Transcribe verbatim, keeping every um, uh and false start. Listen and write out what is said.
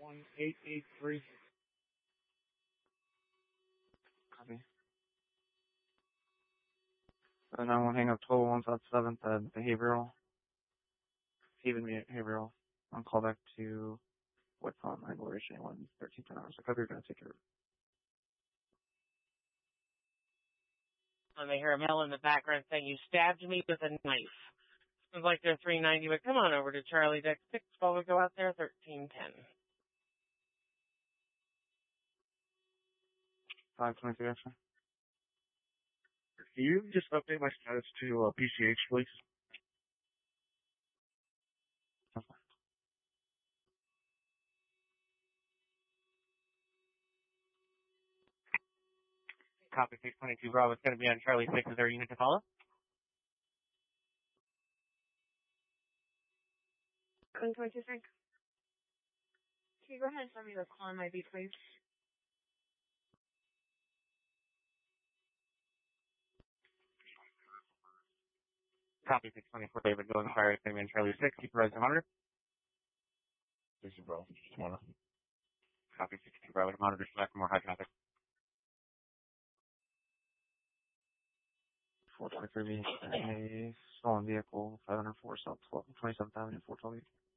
one eight eight three. Copy. So nine one hang up twelve one South seventh at behavioral. Haven behavioral. On callback to what's on my Gloriation one thirteen ten hours. So copy, you're gonna take care of it. And they hear a male in the background saying, "You stabbed me with a knife." Sounds like they're three ninety, but come on over to Charlie Deck six while we go out there, thirteen ten. five twenty-three, actually. Can you just update my status to uh, P C H, please? Okay. Copy six twenty-two Bravo. It's going to be on Charlie six. Is there a unit to follow? one twenty-two, Frank. Can you go ahead and send me the call I D, please? Copy six twenty-four David. Go inquire. It's going to be on Charlie six. Keep the resident monitor. This is bro. Tomorrow. Copy six two Bravo. Monitor select more high traffic. four twenty-three, a stolen vehicle, five oh four South twelve, twenty-seventh Avenue, four twelve.